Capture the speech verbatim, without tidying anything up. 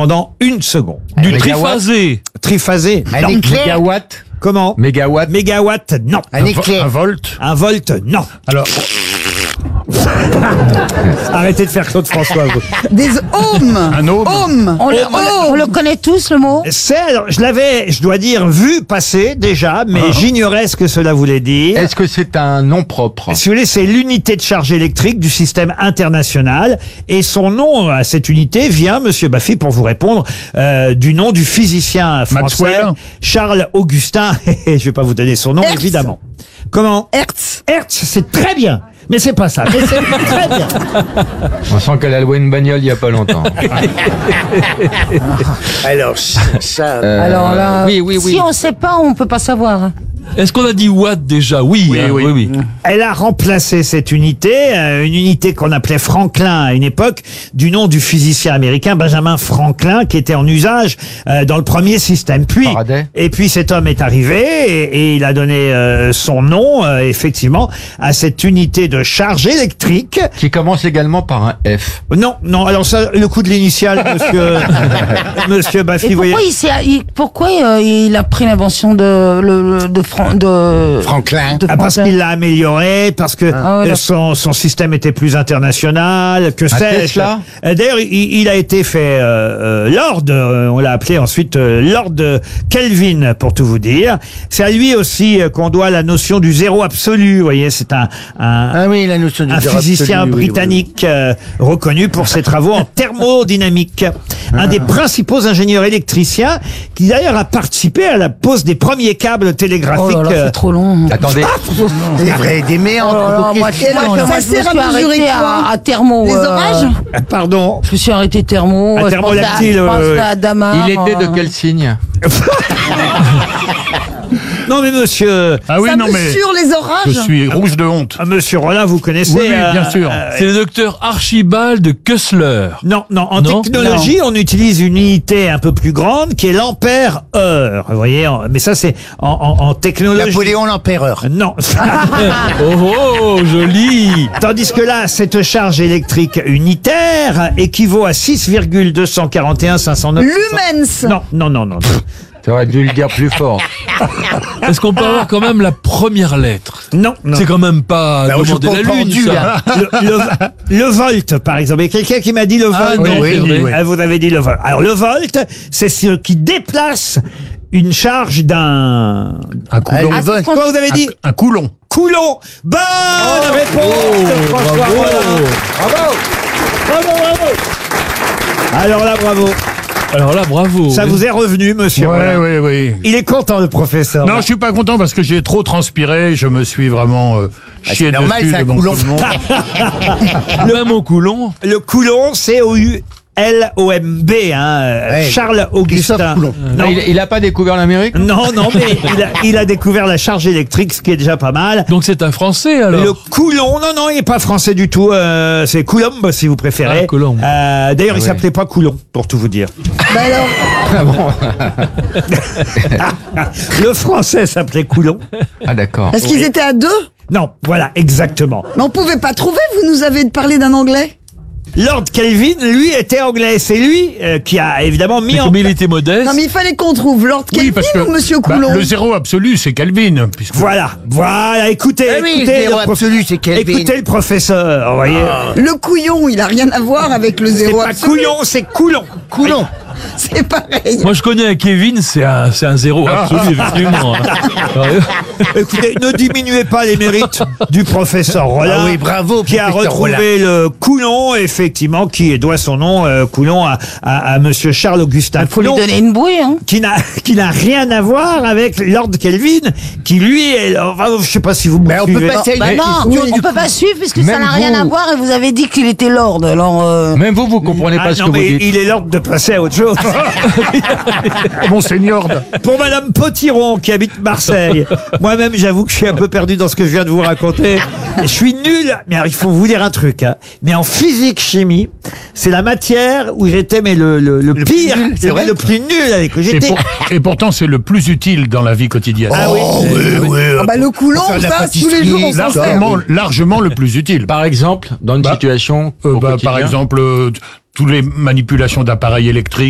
pendant une seconde. Du triphasé. Triphasé. Un Non. éclair. Mégawatt. Comment? Mégawatt. Mégawatt, non. Un éclair. Un volt. Un volt, non. Alors, Arrêtez de faire Claude François, vous. Des ohms. Un ohm. Ohm. On, le, Oh. on le- on le connaît tous, le mot. C'est, alors, je l'avais, je dois dire, vu passer déjà, mais j'ignorais ce que cela voulait dire. Est-ce que c'est un nom propre? Si vous voulez, c'est l'unité de charge électrique du système international. Et son nom à cette unité vient, monsieur Baffy, pour vous répondre, euh, du nom du physicien français, Maxwell. Charles Augustin. Et je vais pas vous donner son nom, Hertz. évidemment. Comment? Hertz. Hertz, c'est très bien. Mais c'est pas ça. Mais c'est très bien. On sent qu'elle a loué une bagnole il y a pas longtemps. Alors, ça. Euh, Alors là, oui, oui, oui. si on sait pas, on peut pas savoir. est-ce qu'on a dit watt déjà? Oui, Oui, hein, oui. oui, oui. Elle a remplacé cette unité, euh, une unité qu'on appelait Franklin à une époque, du nom du physicien américain Benjamin Franklin, qui était en usage euh, dans le premier système. Puis, Faraday. et puis cet homme est arrivé et, et il a donné euh, son nom, euh, effectivement, à cette unité de charge électrique. Qui commence également par un F. Non, non. Alors ça, le coup de l'initiale, monsieur, monsieur Baffy, Et vous voyez. pourquoi il, s'est, il- pourquoi euh, il a pris l'invention de, le- le- de, Fran- de, Franklin. de Ah, parce Franklin qu'il l'a amélioré, parce que Ah ouais, euh, son, son système était plus international, que sais-je. Tesla Euh, D'ailleurs, il, il a été fait euh, euh, Lord, euh, on l'a appelé ensuite euh, Lord Kelvin, pour tout vous dire. C'est à lui aussi euh, qu'on doit la notion du zéro absolu, vous voyez, c'est un, un, Ah oui, la notion du un zéro physicien absolu, oui, oui, oui. britannique euh, reconnu pour ses travaux en thermodynamique. Un des principaux ingénieurs électriciens qui d'ailleurs a participé à la pose des premiers câbles télégraphiques. Oh là là, euh, c'est trop long. Attendez. C'est vrai, des Oh méandres. là là, beaucoup moi, de tu- questions. moi, alors, moi, ça je me sert à suis mesurer arrêtée quoi à, à thermo. Les euh, orages. Pardon. Je me suis arrêté thermo. À je thermo pensais à- lactyle, je euh, pensais à Damar. Il était de euh, quel signe? Non mais monsieur, Ah oui, Ça non, mais mesure les orages. je suis rouge de honte. ah, monsieur Rollin, vous connaissez. Oui, oui, bien sûr. C'est le docteur Archibald Kessler. Non, non. En Non. technologie, on utilise une unité un peu plus grande qui est l'ampère-heure. Vous voyez, en- mais ça c'est en, en, en technologie. Napoléon l'empereur. Non. Oh, oh, joli. Tandis que là, cette charge électrique unitaire équivaut à six virgule deux cent quarante et un cinq cent neuf. Lumens. Non, non, non, non. T'aurais dû le dire plus fort. Est-ce qu'on peut avoir quand même la première lettre? Non, non. C'est quand même pas Bah, je demander la comprends lune, du, ça. là. Le, le, le volt, par exemple. Il y a quelqu'un qui m'a dit le volt. Ah, non, oui, c'est oui, vrai. oui. Ah, vous avez dit le volt. Alors, le volt, c'est ce qui déplace une charge d'un... Un coulon. Allez, Ah, vote. c'est Quoi vous avez dit? Un coulon. Coulon. Bonne réponse de François Rollin. Bravo. Bravo, bravo. Alors là, bravo. Alors là, bravo. Ça vous est revenu, monsieur Ouais, Rollin. oui, oui. Il est content, le professeur. Non, je suis pas content parce que j'ai trop transpiré. Je me suis vraiment euh, chié c'est normal, dessus c'est un devant coulon. tout le monde. Le même au coulon. Le Coulon, c'est O U L O M B, hein, Ouais. Charles Augustin. Christophe Coulon. Non, Il, il a pas découvert l'Amérique? non, non, mais il a, il a découvert la charge électrique, ce qui est déjà pas mal. Donc c'est un Français, alors. Le Coulon, non, non, il est pas français du tout. Euh, c'est Coulomb, si vous préférez. Ah, Coulomb. Euh, D'ailleurs, il ouais. s'appelait pas Coulon, pour tout vous dire. Bah alors, Ah bon? Le français s'appelait Coulon. Ah d'accord. est-ce qu'ils étaient à deux? Non, voilà, exactement. Mais on pouvait pas trouver, vous nous avez parlé d'un anglais. Lord Kelvin, lui, était anglais. C'est lui euh, qui a évidemment mis Mais en comme il était modeste. Non mais il fallait qu'on trouve Lord Oui, Kelvin parce que ou Monsieur bah, Coulon. le zéro absolu, c'est Kelvin. Puisque Voilà, voilà, écoutez, Ah oui, écoutez, zéro le prof- absolu, c'est Kelvin. écoutez le professeur, vous voyez. Le couillon, il a rien à voir avec le C'est zéro pas absolu. couillon, c'est Coulon. Coulon. C'est pareil. Moi, je connais un Kevin, c'est un, c'est un zéro absolu, effectivement. Écoutez, ne diminuez pas les mérites du professeur Rollin. Ah oui, bravo, Qui a professeur retrouvé le Coulon, effectivement, qui doit son nom, euh, Coulon, à, à, à monsieur Charles Augustin Faut lui Coulon, donner une bouée, hein. qui n'a, qui n'a rien à voir avec Lord Kelvin, qui lui est, enfin, je sais pas si vous me Mais on peut suivez. passer à une Bah non, question, on du peut coup. pas suivre puisque ça Même n'a rien vous. à voir et vous avez dit qu'il était lord. Alors, euh, Même vous, vous comprenez Ah pas ce non, que vous mais dites. il est l'ordre de passer à autre chose. Monseigneur. Pour Madame Potiron, qui habite Marseille. Moi-même, j'avoue que je suis un peu perdu dans ce que je viens de vous raconter. Je suis nul. Mais alors, il faut vous dire un truc, hein. Mais en physique-chimie, c'est la matière où j'étais, mais le, le, le pire, plus nul, c'est le, vrai le plus nul avec Et, j'étais. pour- et pourtant, c'est le plus utile dans la vie quotidienne. Ah oui. oui, oui. Ah bah le Coulon, Faire de la ça, tous les jours on s'en sert. largement, largement le plus utile. Par exemple, dans une Bah, situation Euh, au bah, quotidien. par exemple, euh, toutes les manipulations d'appareils électriques.